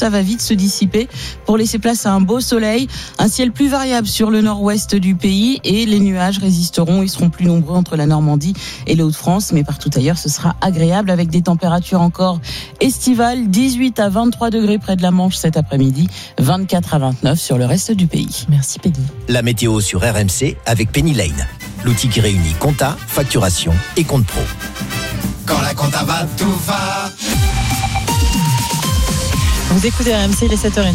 ça va vite se dissiper pour laisser place à un beau soleil. Un ciel plus variable sur le nord-ouest du pays et les nuages résisteront. Ils seront plus nombreux entre la Normandie et les Hauts-de-France, mais partout ailleurs, ce sera agréable avec des températures encore estivales. 18 à 23 degrés près de la Manche cet après-midi, 24 à 29 sur le reste du pays. Merci Penny. La météo sur RMC avec Penny Lane. L'outil qui réunit compta, facturation et compte pro. Quand la compta va, tout va. Vous écoutez RMC, il est 7h30.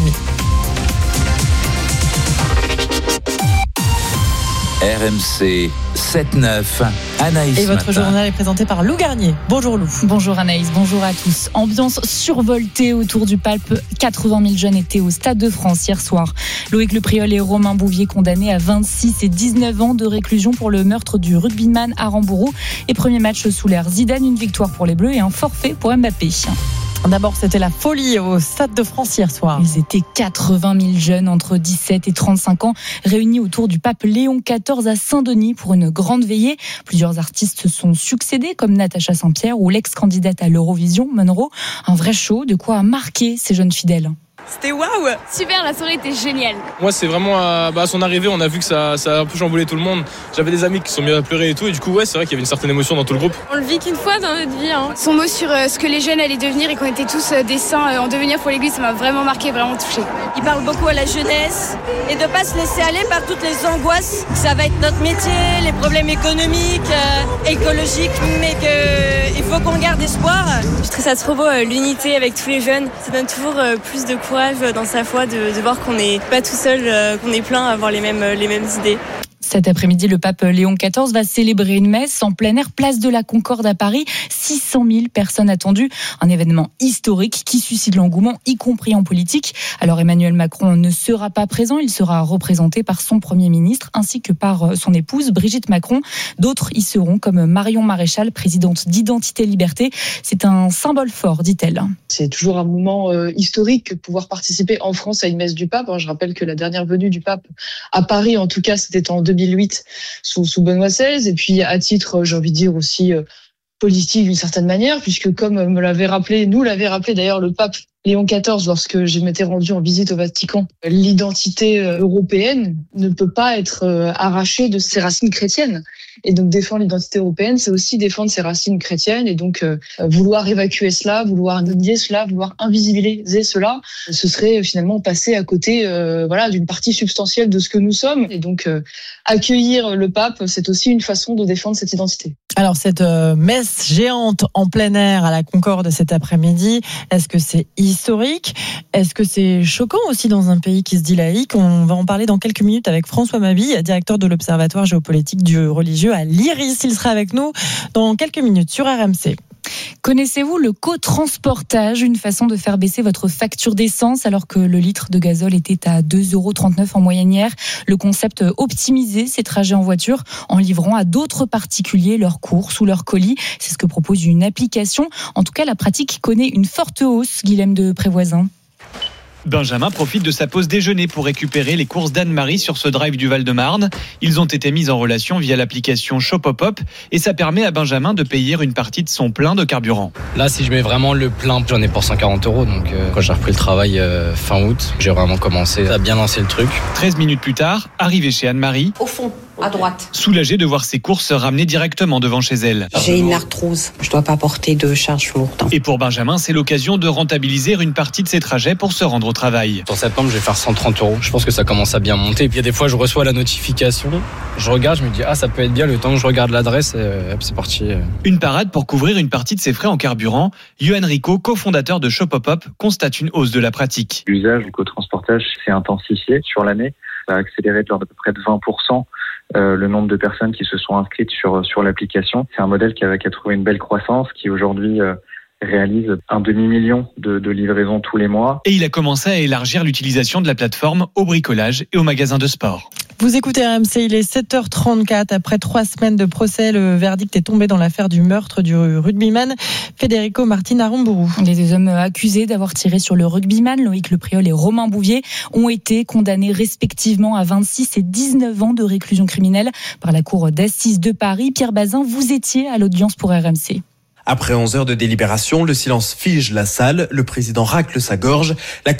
RMC 7-9, Anaïs. Et votre Matin. journal est présenté par Lou Garnier. Bonjour Lou. Bonjour Anaïs, bonjour à tous. Ambiance survoltée autour du pape. 80 000 jeunes étaient au Stade de France hier soir. Loïc Le Priol et Romain Bouvier condamnés à 26 et 19 ans de réclusion pour le meurtre du rugbyman à Rambourou. Et premier match sous l'ère Zidane, une victoire pour les Bleus et un forfait pour Mbappé. D'abord, c'était la folie au Stade de France hier soir. Ils étaient 80 000 jeunes entre 17 et 35 ans réunis autour du pape Léon XIV à Saint-Denis pour une grande veillée. Plusieurs artistes se sont succédés comme Natacha Saint-Pierre ou l'ex-candidate à l'Eurovision, Monroe. Un vrai show, de quoi marquer ces jeunes fidèles. C'était waouh! Super, la soirée était géniale. Moi, c'est vraiment à son arrivée, on a vu que ça a un peu chamboulé tout le monde. J'avais des amis qui sont mis à pleurer et tout, et du coup, ouais, c'est vrai qu'il y avait une certaine émotion dans tout le groupe. On le vit qu'une fois dans notre vie. Son mot sur ce que les jeunes allaient devenir et qu'on était tous des saints en devenir pour l'église, ça m'a vraiment marqué, vraiment touché. Il parle beaucoup à la jeunesse et de pas se laisser aller par toutes les angoisses. Ça va être notre métier, les problèmes économiques, écologiques, mais qu'il faut qu'on garde espoir. Je trouve ça trop beau, l'unité avec tous les jeunes. Ça donne toujours plus de courage dans sa foi de voir qu'on n'est pas tout seul, qu'on est plein à avoir les mêmes idées. Cet après-midi, le pape Léon XIV va célébrer une messe en plein air, place de la Concorde à Paris. 600 000 personnes attendues. Un événement historique qui suscite l'engouement, y compris en politique. Alors Emmanuel Macron ne sera pas présent. Il sera représenté par son Premier ministre ainsi que par son épouse Brigitte Macron. D'autres y seront comme Marion Maréchal, présidente d'Identité Liberté. C'est un symbole fort, dit-elle. C'est toujours un moment historique que de pouvoir participer en France à une messe du pape. Je rappelle que la dernière venue du pape à Paris, en tout cas, c'était en 2008 sous Benoît XVI. Et puis, à titre, j'ai envie de dire aussi politique d'une certaine manière, puisque comme nous l'avait rappelé d'ailleurs le pape Léon XIV lorsque je m'étais rendu en visite au Vatican, l'identité européenne ne peut pas être arrachée de ses racines chrétiennes. Et donc défendre l'identité européenne, c'est aussi défendre ses racines chrétiennes. Et donc vouloir évacuer cela, vouloir nier cela, vouloir invisibiliser cela, ce serait finalement passer à côté d'une partie substantielle de ce que nous sommes. Et donc accueillir le pape, c'est aussi une façon de défendre cette identité. Alors cette messe géante en plein air à la Concorde cet après-midi, est-ce que c'est historique? Est-ce que c'est choquant aussi dans un pays qui se dit laïque? On va en parler dans quelques minutes avec François Mabille, directeur de l'Observatoire géopolitique du religieux à l'IRIS. Il sera avec nous dans quelques minutes sur RMC. Connaissez-vous le cotransportage, une façon de faire baisser votre facture d'essence alors que le litre de gazole était à 2,39 € en moyenne hier? Le concept, optimiser ces trajets en voiture en livrant à d'autres particuliers leurs courses ou leurs colis. C'est ce que propose une application. En tout cas, la pratique connaît une forte hausse, Guilhem de Prévoisin. Benjamin profite de sa pause déjeuner pour récupérer les courses d'Anne-Marie sur ce drive du Val-de-Marne. Ils ont été mis en relation via l'application Shopopop et ça permet à Benjamin de payer une partie de son plein de carburant. Là, si je mets vraiment le plein, j'en ai pour 140 €. Donc quand j'ai repris le travail fin août, j'ai vraiment commencé à bien lancer le truc. 13 minutes plus tard, arrivé chez Anne-Marie. Au fond, à droite. Soulagée de voir ses courses ramenées directement devant chez elle. J'ai une arthrose, je dois pas porter de charge lourde. Et pour Benjamin, c'est l'occasion de rentabiliser une partie de ses trajets pour se rendre au travail. En septembre, je vais faire 130 €. Je pense que ça commence à bien monter. Et puis il y a des fois, je reçois la notification, je regarde, je me dis ça peut être bien. Le temps que je regarde l'adresse, c'est parti. Une parade pour couvrir une partie de ses frais en carburant. Yoann Rico, cofondateur de Shopopop, constate une hausse de la pratique. L'usage du cotransportage s'est intensifié sur l'année. Ça a accéléré de l'ordre de près de 20%. Le nombre de personnes qui se sont inscrites sur l'application. C'est un modèle qui a trouvé une belle croissance, qui aujourd'hui réalise 1,5 million de livraisons tous les mois. Et il a commencé à élargir l'utilisation de la plateforme au bricolage et aux magasins de sport. Vous écoutez RMC, il est 7h34. Après 3 semaines de procès, le verdict est tombé dans l'affaire du meurtre du rugbyman Federico Martin à Rambourou. Les deux hommes accusés d'avoir tiré sur le rugbyman, Loïc Le Priol et Romain Bouvier, ont été condamnés respectivement à 26 et 19 ans de réclusion criminelle par la cour d'assises de Paris. Pierre Bazin, vous étiez à l'audience pour RMC. Après 11 heures de délibération, le silence fige la salle. Le président racle sa gorge. La